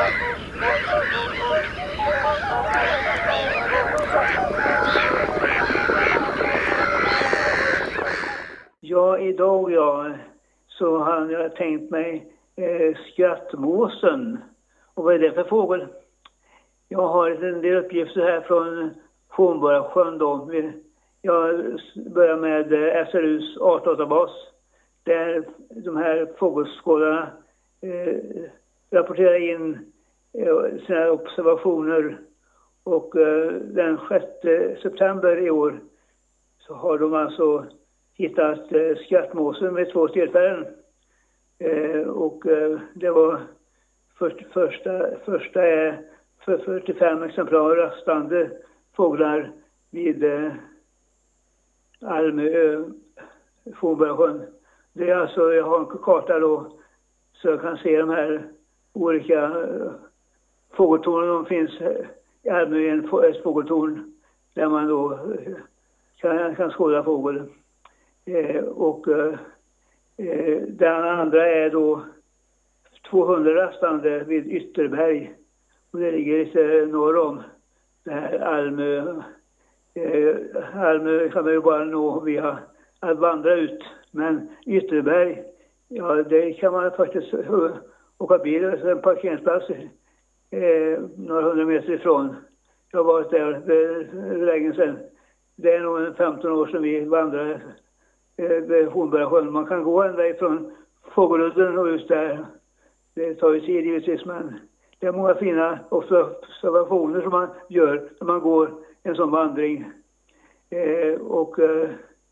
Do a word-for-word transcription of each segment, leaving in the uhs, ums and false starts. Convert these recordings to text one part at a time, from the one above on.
Ja, idag ja, så har jag tänkt mig eh, skrattmåsen. Och vad är det för fågel? Jag har en del uppgifter här från Hornborgasjön då. Jag börjar med S R U:s artdatabas. Där de här fågelskådarna eh, rapporterar in eh, sina observationer. Och eh, den sjätte september i år så har de alltså hittat eh, skrattmåsen vid två tillfällen. Eh, och eh, det var för, första, första är för fyrtiofem exemplar rastande fåglar vid eh, Almö, Hornborgasjön. Det är alltså, jag har en karta då så jag kan se de här olika eh, fågeltornen. De finns i Almö i en ett fågeltorn där man då eh, kan, kan skåda fågel. Eh, och eh, den andra är då tvåhundra rastande vid Ytterberg. Och det ligger lite norr om det här Almö. Eh, Almö kan man ju bara nå via att vandra ut. Men Ytterberg, ja det kan man faktiskt uh, åka bil, alltså en parkeringsplats eh, några hundra meter ifrån. Jag har varit där för länge sedan. Det är nog femton år sedan vi vandrade vid Hornborgasjön. Man kan gå ända ifrån Fågeludden och just där. Det tar ju tid givetvis, men det är många fina observationer som man gör när man går en sån vandring. Eh, och eh,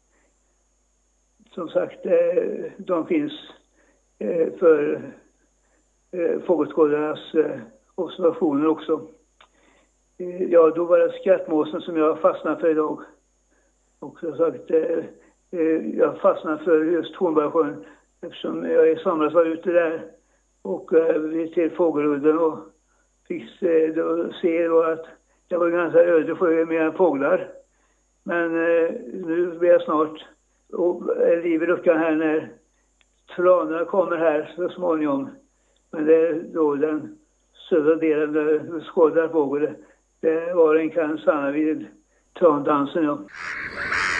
som sagt, eh, de finns eh, för eh, fågelskådarnas eh, observationer också. Eh, ja, då var det skrattmåsen som jag fastnade för idag. Och som sagt, eh, jag fastnade för just Hornborgasjön eftersom jag i somras var ute där och vi eh, till Fågeludden och fick eh, då se då att det var ganska öde sjö med fåglar. Men eh, nu blir jag snart och är liv i luckan här när tranorna kommer här så småningom. Men det är då den södra delen där skådar fågel. Det var en kan stanna vid trandansen, ja.